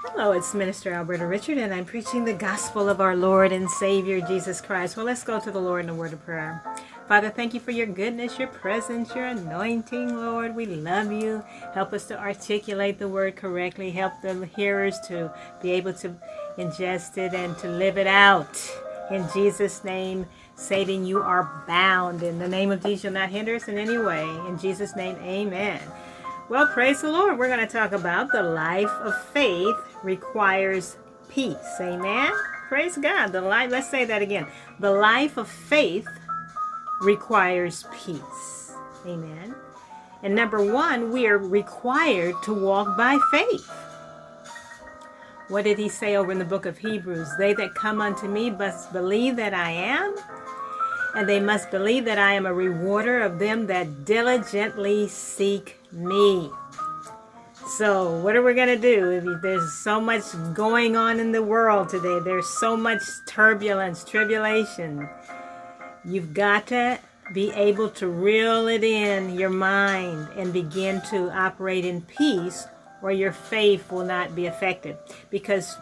Hello, it's Minister Alberta Richard, and I'm preaching the gospel of our Lord and Savior, Jesus Christ. Well, let's go to the Lord in a word of prayer. Father, thank you for your goodness, your presence, your anointing, Lord. We love you. Help us to articulate the word correctly. Help the hearers to be able to ingest it and to live it out. In Jesus' name, Satan, you are bound. In the name of Jesus, you'll not hinder us in any way. In Jesus' name, amen. Well, praise the Lord. We're going to talk about the life of faith requires peace. Amen. Praise God. Let's say that again. The life of faith requires peace. Amen. And number one, we are required to walk by faith. What did he say over in the book of Hebrews? They that come unto me must believe that I am, and they must believe that I am a rewarder of them that diligently seek me. So what are we going to do? There's so much going on in the world today. There's so much turbulence, tribulation. You've got to be able to reel it in your mind and begin to operate in peace, or your faith will not be affected. Because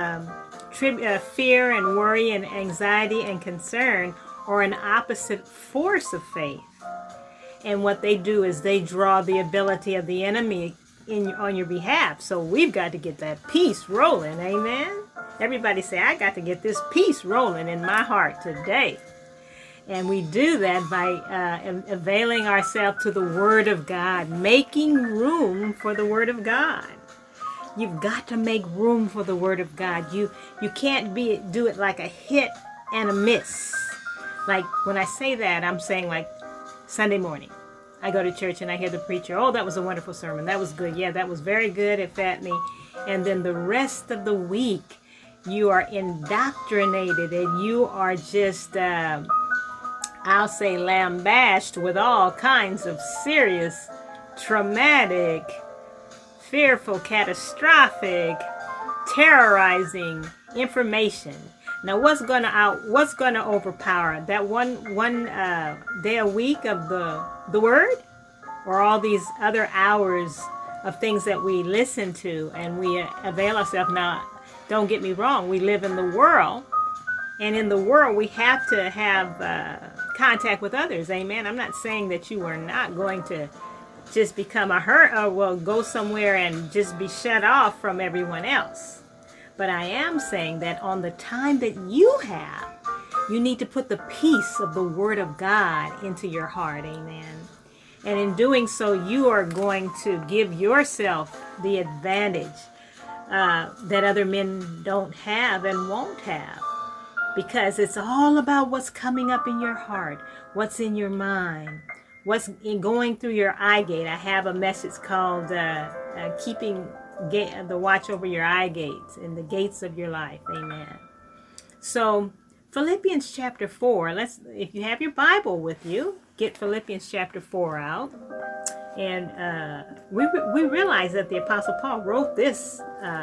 fear and worry and anxiety and concern are an opposite force of faith. And what they do is they draw the ability of the enemy on your behalf. So we've got to get that peace rolling. Amen. Everybody say, I got to get this peace rolling in my heart today. And we do that by availing ourselves to the Word of God, making room for the Word of God. You've got to make room for the Word of God. You can't do it like a hit and a miss. Like when I say that, I'm saying like Sunday morning, I go to church and I hear the preacher, oh, that was a wonderful sermon. That was good. Yeah, that was very good. It fed me. And then the rest of the week, you are indoctrinated and you are just, I'll say, lambasted with all kinds of serious, traumatic, fearful, catastrophic, terrorizing information. Now, what's gonna overpower that one day a week of the word, or all these other hours of things that we listen to and we avail ourselves? Now, don't get me wrong, we live in the world, and in the world we have to have contact with others. Amen. I'm not saying that you are not going to just become go somewhere and just be shut off from everyone else. But I am saying that on the time that you have, you need to put the peace of the Word of God into your heart. Amen. And in doing so, you are going to give yourself the advantage that other men don't have and won't have. Because it's all about what's coming up in your heart, what's in your mind, what's going through your eye gate. I have a message called keeping the watch over your eye gates and the gates of your life. Amen. So Philippians chapter 4, if you have your Bible with you, get Philippians chapter 4 out. And we realize that the Apostle Paul wrote this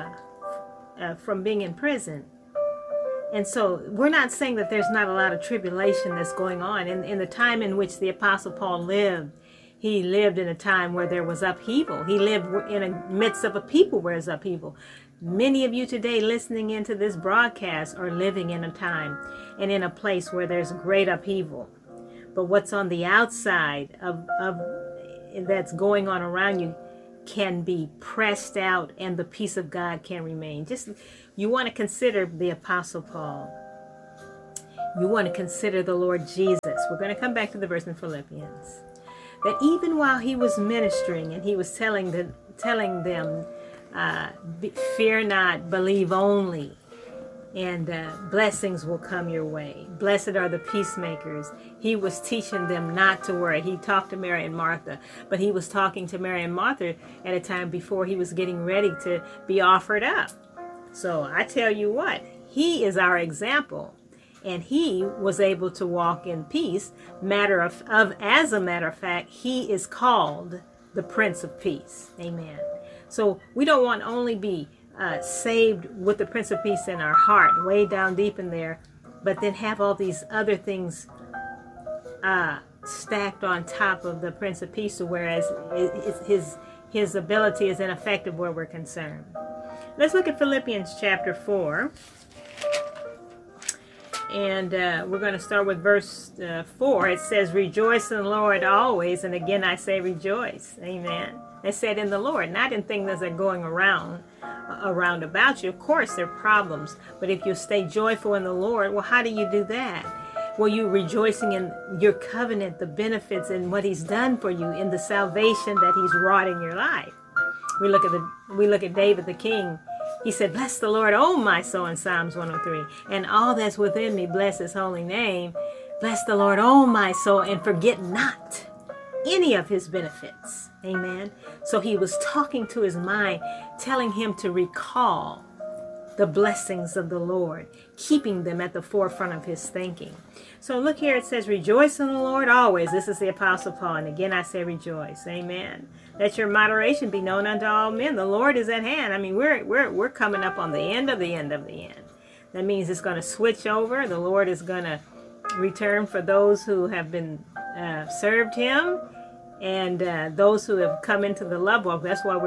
from being in prison. And so we're not saying that there's not a lot of tribulation that's going on. In the time in which the Apostle Paul lived, he lived in a time where there was upheaval. He lived in the midst of a people where there's upheaval. Many of you today listening into this broadcast are living in a time and in a place where there's great upheaval. But what's on the outside of that's going on around you can be pressed out, and the peace of God can remain. You want to consider the Apostle Paul. You want to consider the Lord Jesus. We're going to come back to the verse in Philippians. That even while he was ministering and he was telling them, fear not, believe only, and blessings will come your way. Blessed are the peacemakers. He was teaching them not to worry. He talked to Mary and Martha, but he was talking to Mary and Martha at a time before he was getting ready to be offered up. So I tell you what, he is our example. And he was able to walk in peace. As a matter of fact, he is called the Prince of Peace. Amen. So we don't want to only be saved with the Prince of Peace in our heart, way down deep in there, but then have all these other things stacked on top of the Prince of Peace, whereas his ability is ineffective where we're concerned. Let's look at Philippians chapter 4. And we're going to start with verse 4. It says, rejoice in the Lord always. And again, I say rejoice. Amen. I said in the Lord, not in things that are going around about you. Of course, there are problems. But if you stay joyful in the Lord, well, how do you do that? Well, you're rejoicing in your covenant, the benefits and what he's done for you, in the salvation that he's wrought in your life. We look at David the king. He said, bless the Lord, oh my soul, in Psalms 103. And all that's within me, bless his holy name. Bless the Lord, oh my soul, and forget not any of his benefits. Amen. So he was talking to his mind, telling him to recall the blessings of the Lord, keeping them at the forefront of his thinking. So look here, it says, rejoice in the Lord always. This is the Apostle Paul. And again, I say rejoice. Amen. Let your moderation be known unto all men. The Lord is at hand. I mean, we're coming up on the end of the end of the end. That means it's going to switch over. The Lord is going to return for those who have been served him, and those who have come into the love walk. That's why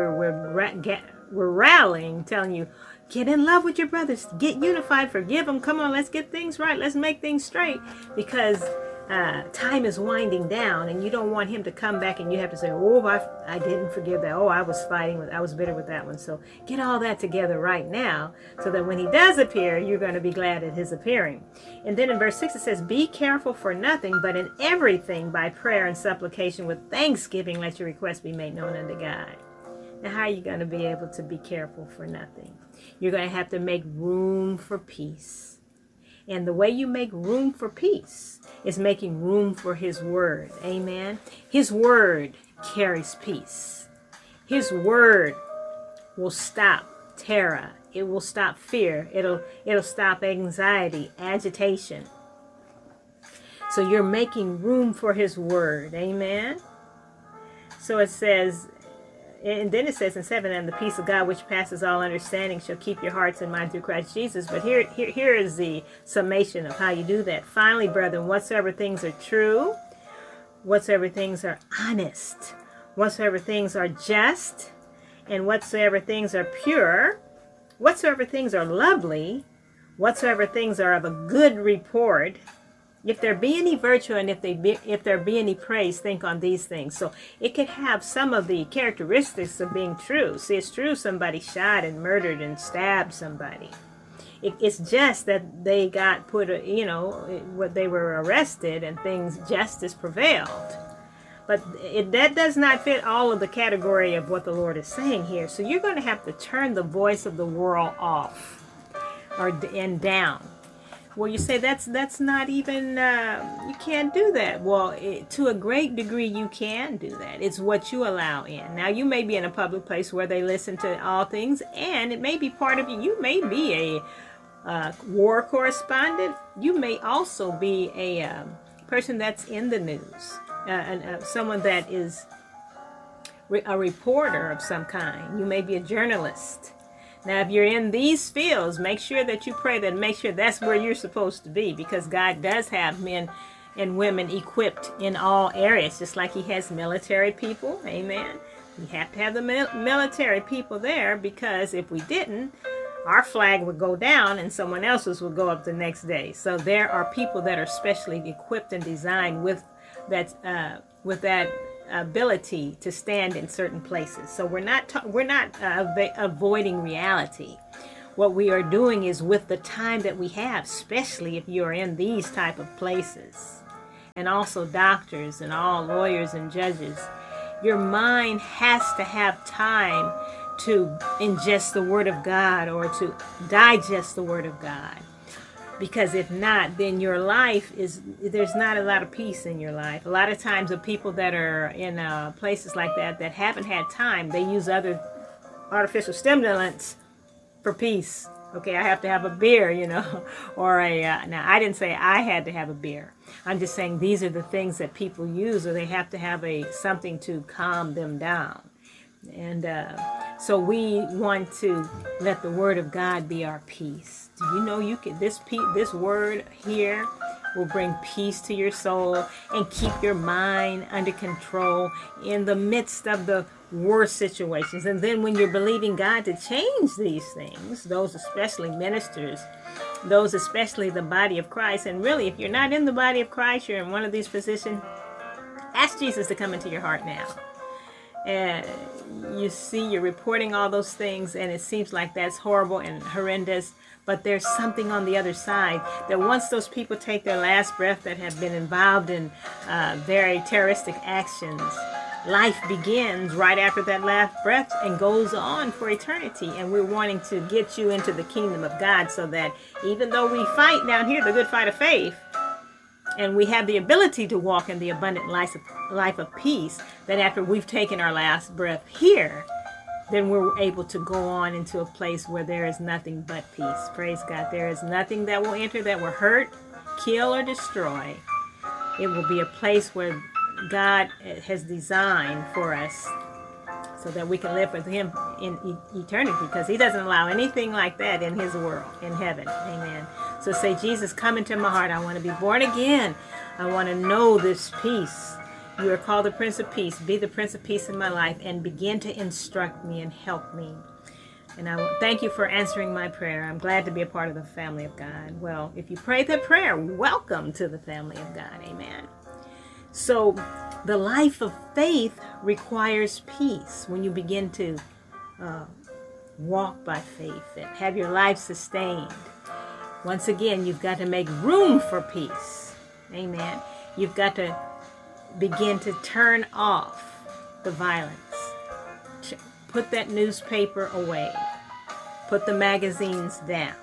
we're rallying, telling you, get in love with your brothers, get unified, forgive them. Come on, let's get things right. Let's make things straight, because time is winding down, and you don't want him to come back and you have to say, oh, I didn't forgive that. Oh, I was bitter with that one. So get all that together right now, so that when he does appear, you're going to be glad at his appearing. And then in verse 6 it says, be careful for nothing, but in everything by prayer and supplication with thanksgiving let your requests be made known unto God. Now, how are you going to be able to be careful for nothing? You're going to have to make room for peace. And the way you make room for peace is making room for his word. Amen. His word carries peace. His word will stop terror. It will stop fear. It'll stop anxiety, agitation. So you're making room for his word. Amen. So it says, and then it says in 7, and the peace of God which passes all understanding shall keep your hearts and mind through Christ Jesus. But here is the summation of how you do that. Finally, brethren, whatsoever things are true, whatsoever things are honest, whatsoever things are just, and whatsoever things are pure, whatsoever things are lovely, whatsoever things are of a good report, if there be any virtue and if there be any praise, think on these things. So it could have some of the characteristics of being true. See, it's true somebody shot and murdered and stabbed somebody. It's just that they got what they were arrested and justice prevailed. But that does not fit all of the category of what the Lord is saying here. So you're going to have to turn the voice of the world off and down. Well, you say that's not even, you can't do that. Well, to a great degree, you can do that. It's what you allow in. Now, you may be in a public place where they listen to all things, and it may be part of you. You may be a war correspondent. You may also be a person that's in the news, someone that is a reporter of some kind. You may be a journalist. Now, if you're in these fields, make sure that you pray that, make sure that's where you're supposed to be, because God does have men and women equipped in all areas, just like he has military people. Amen. We have to have the military people there, because if we didn't, our flag would go down and someone else's would go up the next day. So there are people that are specially equipped and designed with that ability to stand in certain places. So we're not avoiding reality. What we are doing is, with the time that we have, especially if you're in these type of places, and also doctors and all lawyers and judges, your mind has to have time to ingest the Word of God, or to digest the Word of God. Because if not, then your life there's not a lot of peace in your life. A lot of times the people that are in places like that haven't had time, they use other artificial stimulants for peace. Okay, I have to have a beer, or now I didn't say I had to have a beer. I'm just saying these are the things that people use, or they have to have something to calm them down. And so we want to let the Word of God be our peace. Do you know this word here will bring peace to your soul and keep your mind under control in the midst of the worse situations. And then when you're believing God to change these things, those especially ministers, those especially the body of Christ, and really if you're not in the body of Christ, you're in one of these positions, ask Jesus to come into your heart now. And you see, you're reporting all those things, and it seems like that's horrible and horrendous. But there's something on the other side that once those people take their last breath that have been involved in very terroristic actions, life begins right after that last breath and goes on for eternity. And we're wanting to get you into the kingdom of God so that even though we fight down here the good fight of faith, and we have the ability to walk in the abundant life of peace, that after we've taken our last breath here, then we're able to go on into a place where there is nothing but peace. Praise God. There is nothing that will enter that will hurt, kill, or destroy. It will be a place where God has designed for us so that we can live with Him in eternity, because He doesn't allow anything like that in His world, in heaven. Amen. So say, Jesus, come into my heart. I want to be born again. I want to know this peace. You are called the Prince of Peace. Be the Prince of Peace in my life and begin to instruct me and help me. And I thank you for answering my prayer. I'm glad to be a part of the family of God. Well, if you prayed that prayer, welcome to the family of God. Amen. So the life of faith requires peace. When you begin to walk by faith and have your life sustained, once again, you've got to make room for peace. Amen. You've got to begin to turn off the violence. Put that newspaper away. Put the magazines down.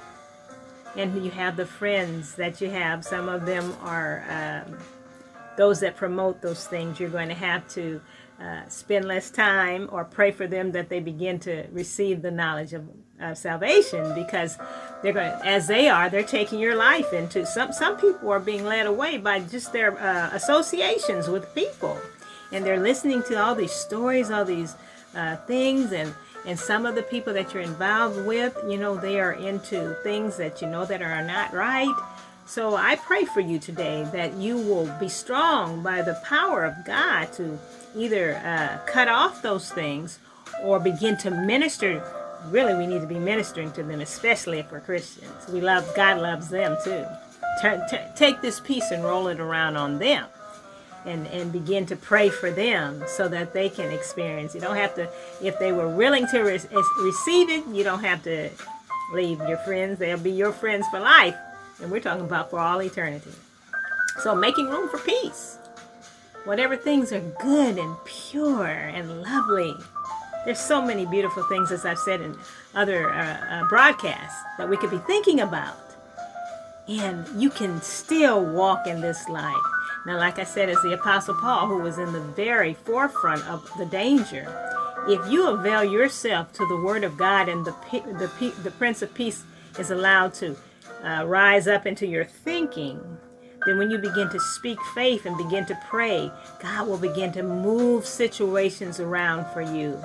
And you have the friends that you have. Some of them are those that promote those things. You're going to have to spend less time or pray for them that they begin to receive the knowledge of salvation, because they're going to, they're taking your life into some people are being led away by just their associations with people, and they're listening to all these stories, all these things, and some of the people that you're involved with, they are into things that that are not right. So I pray for you today that you will be strong by the power of God to either cut off those things or begin to minister. Really, we need to be ministering to them, especially if we're Christians. God loves them too. Take this peace and roll it around on them, and begin to pray for them so that they can experience. You don't have to, if they were willing to receive it, you don't have to leave your friends. They'll be your friends for life. And we're talking about for all eternity. So making room for peace. Whatever things are good and pure and lovely. There's so many beautiful things, as I've said in other broadcasts, that we could be thinking about. And you can still walk in this life. Now, like I said, as the Apostle Paul, who was in the very forefront of the danger, if you avail yourself to the Word of God and the Prince of Peace is allowed to rise up into your thinking, then when you begin to speak faith and begin to pray, God will begin to move situations around for you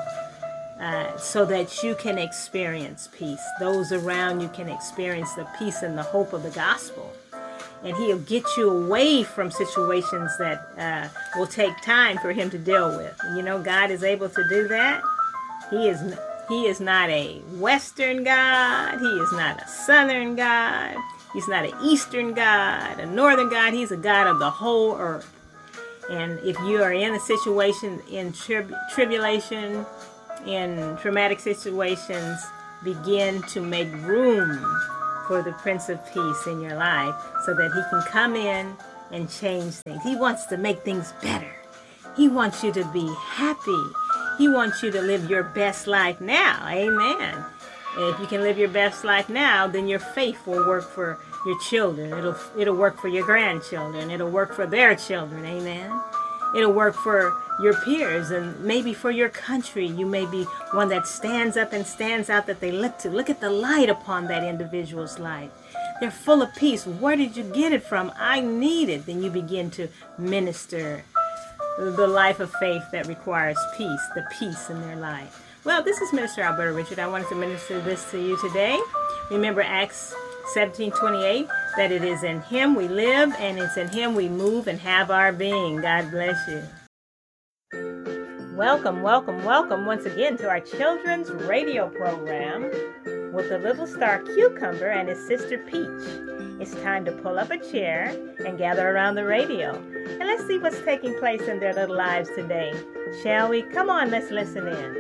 so that you can experience peace. Those around you can experience the peace and the hope of the gospel. And He'll get you away from situations that will take time for Him to deal with. God is able to do that. He is not a Western God. He is not a Southern God. He's not an Eastern God, a Northern God. He's a God of the whole earth. And if you are in a situation, in tribulation, in traumatic situations, begin to make room for the Prince of Peace in your life so that He can come in and change things. He wants to make things better. He wants you to be happy. He wants you to live your best life now. Amen. And if you can live your best life now, then your faith will work for your children. It'll work for your grandchildren. It'll work for their children. Amen. It'll work for your peers and maybe for your country. You may be one that stands up and stands out that they look to. Look at the light upon that individual's life. They're full of peace. Where did you get it from? I need it. Then you begin to minister the life of faith that requires peace, the peace in their life. Well, this is Minister Alberta Richard. I wanted to minister this to you today. Remember Acts 17:28, that it is in Him we live and it's in Him we move and have our being. God bless you. Welcome, welcome, welcome once again to our children's radio program with the little star Cucumber and his sister Peach. It's time to pull up a chair and gather around the radio. And let's see what's taking place in their little lives today. Shall we? Come on, let's listen in.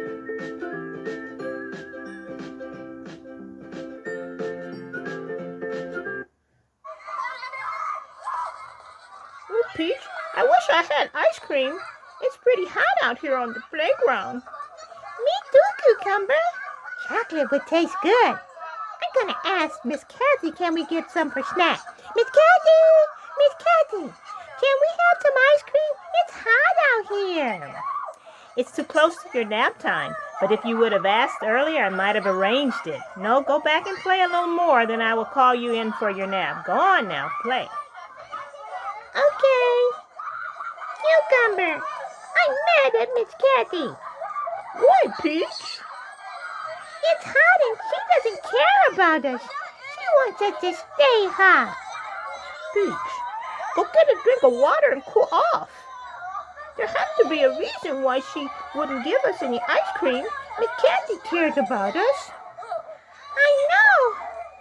Oh, Peach, I wish I had ice cream. It's pretty hot out here on the playground. Me too, Cucumber. Chocolate would taste good. I'm gonna ask Miss Kathy, can we get some for snack? Miss Kathy! Miss Kathy! Can we have some ice cream? It's hot out here. It's too close to your nap time, but if you would have asked earlier, I might have arranged it. No, go back and play a little more, then I will call you in for your nap. Go on now, play. Okay. Cucumber, I'm mad at Miss Kathy. Why, Peach? It's hot and she doesn't care about us. She wants us to stay hot. Peach, go get a drink of water and cool off. There has to be a reason why she wouldn't give us any ice cream. Miss Kathy cares about us. I know.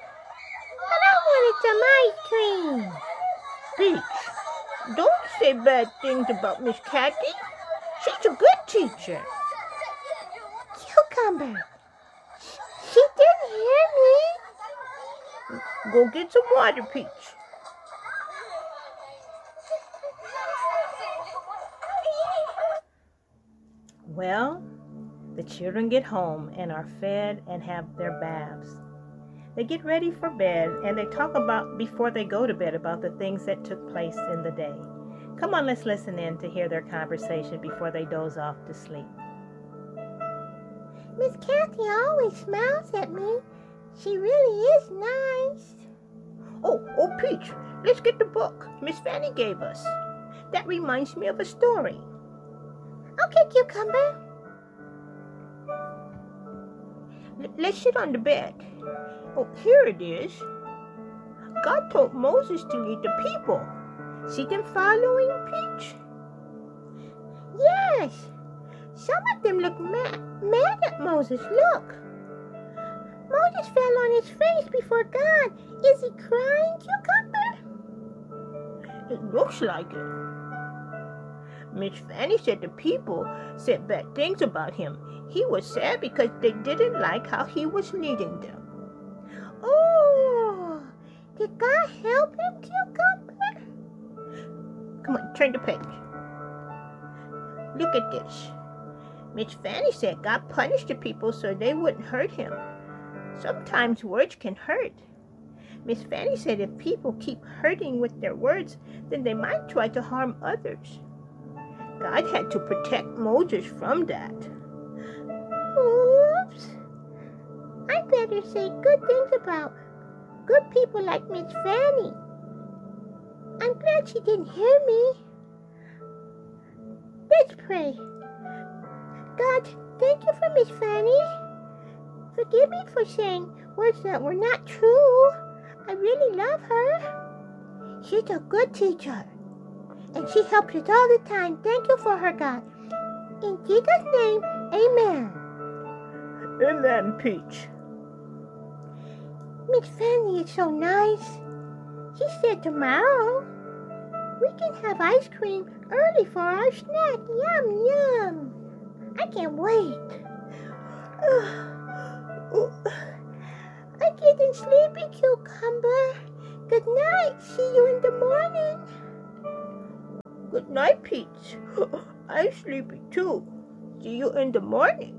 But I wanted some ice cream. Peach, don't say bad things about Miss Kathy. She's a good teacher. Cucumber, she didn't hear me. Go get some water, Peach. Well, the children get home and are fed and have their baths. They get ready for bed and they talk about, before they go to bed, about the things that took place in the day. Come on, let's listen in to hear their conversation before they doze off to sleep. Miss Kathy always smiles at me. She really is nice. Oh, Peach, let's get the book Miss Fanny gave us. That reminds me of a story. Okay, Cucumber. Let's sit on the bed. Oh, here it is. God told Moses to lead the people. See them following, Peach? Yes. Some of them look mad at Moses. Look. Moses fell on his face before God. Is he crying, Cucumber? It looks like it. Miss Fanny said the people said bad things about him. He was sad because they didn't like how he was leading them. Oh, did God help him, Cucumber? Come on, turn the page. Look at this. Miss Fanny said God punished the people so they wouldn't hurt him. Sometimes words can hurt. Miss Fanny said if people keep hurting with their words, then they might try to harm others. God had to protect Moses from that. Oops. I better say good things about good people like Miss Fanny. I'm glad she didn't hear me. Let's pray. God, thank you for Miss Fanny. Forgive me for saying words that were not true. I really love her. She's a good teacher. And she helps us all the time. Thank you for her, God. In Jesus' name, amen. Amen, Peach. Miss Fanny is so nice. She said tomorrow we can have ice cream early for our snack. Yum, yum. I can't wait. I'm getting sleepy, Cucumber. Good night. See you in the morning. Good night, Peach. I'm sleepy too. See you in the morning.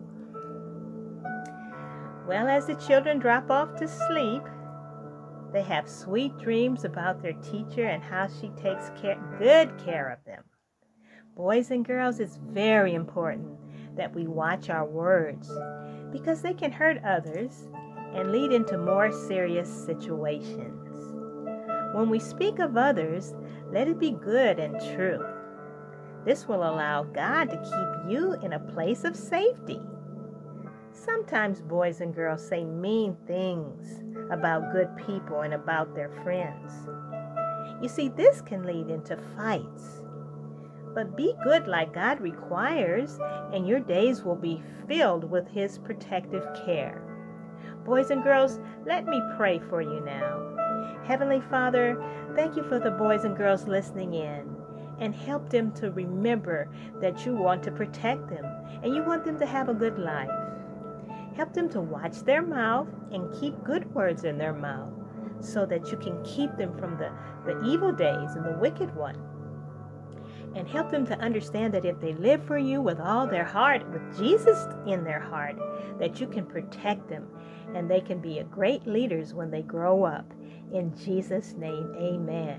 Well, as the children drop off to sleep, they have sweet dreams about their teacher and how she takes good care of them. Boys and girls, it's very important that we watch our words because they can hurt others and lead into more serious situations. When we speak of others, let it be good and true. This will allow God to keep you in a place of safety. Sometimes boys and girls say mean things about good people and about their friends. You see, this can lead into fights. But be good like God requires, and your days will be filled with His protective care. Boys and girls, let me pray for you now. Heavenly Father, thank you for the boys and girls listening in, and help them to remember that you want to protect them, and you want them to have a good life. Help them to watch their mouth and keep good words in their mouth, so that you can keep them from the evil days and the wicked one. And help them to understand that if they live for you with all their heart, with Jesus in their heart, that you can protect them and they can be great leaders when they grow up. In Jesus' name, amen.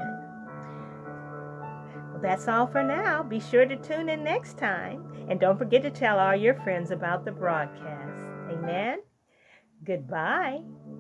Well, that's all for now. Be sure to tune in next time. And don't forget to tell all your friends about the broadcast. Amen. Goodbye.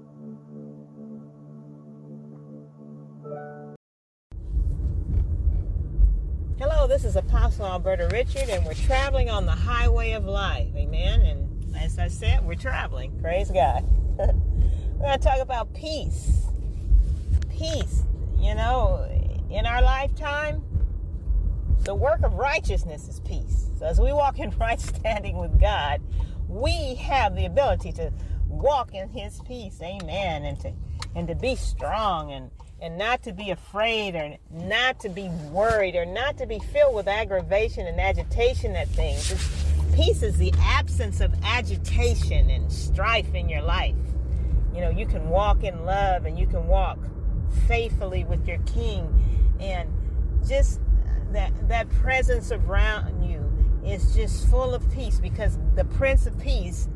Hello, this is Apostle Alberta Richard, and we're traveling on the highway of life. Amen. And as I said, we're traveling. Praise God. We're going to talk about peace. Peace. You know, in our lifetime, the work of righteousness is peace. So as we walk in right standing with God, we have the ability to walk in His peace. Amen. And to be strong and not to be afraid, or not to be worried, or not to be filled with aggravation and agitation at things. Peace is the absence of agitation and strife in your life. You know, you can walk in love, and you can walk faithfully with your King, and just that presence around you is just full of peace, because the Prince of Peace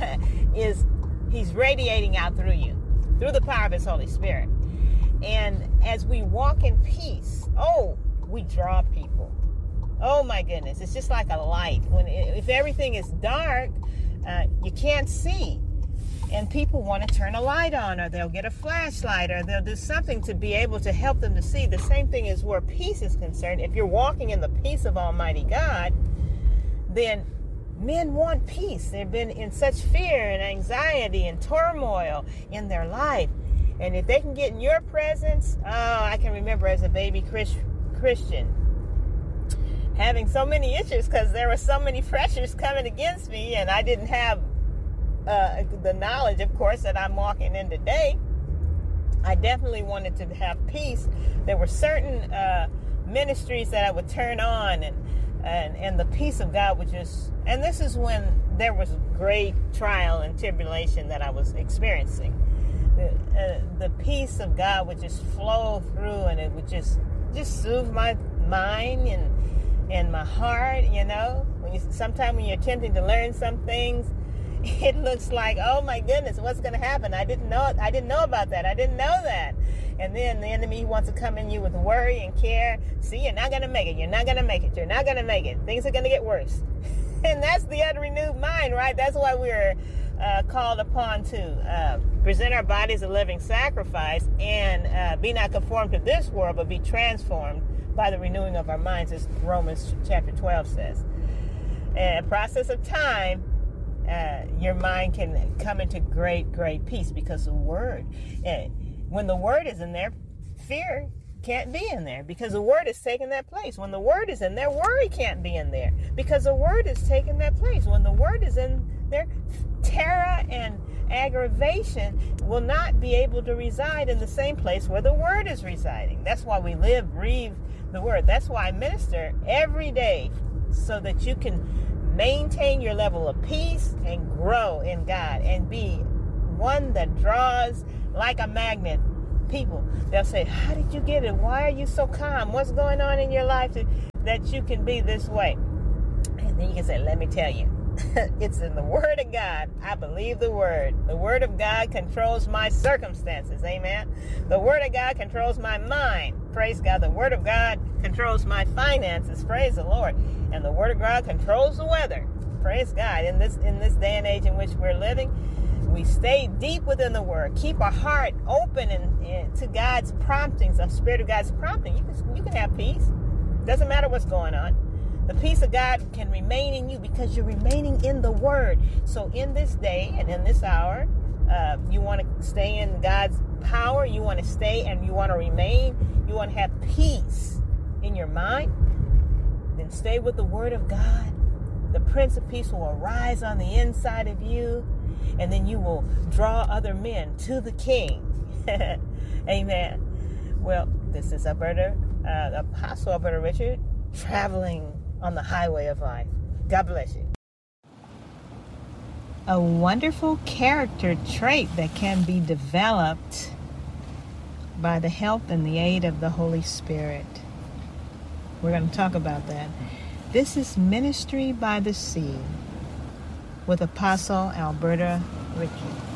He's radiating out through you, through the power of His Holy Spirit. And as we walk in peace, we draw people. Oh my goodness, it's just like a light. If everything is dark, you can't see. And people want to turn a light on, or they'll get a flashlight, or they'll do something to be able to help them to see. The same thing is where peace is concerned. If you're walking in the peace of Almighty God, then men want peace. They've been in such fear and anxiety and turmoil in their life. And if they can get in your presence, I can remember as a baby Christian having so many issues because there were so many pressures coming against me, and I didn't have the knowledge, of course, that I'm walking in today. I definitely wanted to have peace. There were certain ministries that I would turn on, and the peace of God would just, and this is when there was great trial and tribulation that I was experiencing. The peace of God would just flow through, and it would just soothe my mind and my heart. You know, sometimes when you're attempting to learn some things, it looks like, oh my goodness, what's going to happen? I didn't know about that. I didn't know that. And then the enemy wants to come in you with worry and care. See, you're not going to make it. You're not going to make it. You're not going to make it. Things are going to get worse. And that's the unrenewed mind, right? That's why we're called upon to present our bodies a living sacrifice and be not conformed to this world, but be transformed by the renewing of our minds, as Romans chapter 12 says. And a process of time, your mind can come into great, great peace because the Word. When the Word is in there, fear can't be in there because the Word is taking that place. When the Word is in there, worry can't be in there because the Word is taking that place. When the Word is in there, terror and aggravation will not be able to reside in the same place where the Word is residing. That's why we live, breathe the Word. That's why I minister every day, so that you can maintain your level of peace and grow in God and be one that draws like a magnet people. They'll say, how did you get it? Why are you so calm? What's going on in your life that you can be this way? And then you can say, let me tell you. It's in the Word of God. I believe the Word. The Word of God controls my circumstances. Amen. The Word of God controls my mind. Praise God. The Word of God controls my finances. Praise the Lord. And the Word of God controls the weather. Praise God. In this day and age in which we're living, we stay deep within the Word. Keep our heart open and to God's promptings, the Spirit of God's prompting. You can have peace. Doesn't matter what's going on. The peace of God can remain in you because you're remaining in the Word. So in this day and in this hour, you want to stay in God's power. You want to stay and you want to remain. You want to have peace in your mind. Then stay with the Word of God, the Prince of Peace will arise on the inside of you, and then you will draw other men to the King. Amen. Well, this is Apostle Alberta Richard, traveling on the highway of life. God bless you. A wonderful character trait that can be developed by the help and the aid of the Holy Spirit. We're going to talk about that. This is Ministry by the Sea with Apostle Alberta Richard.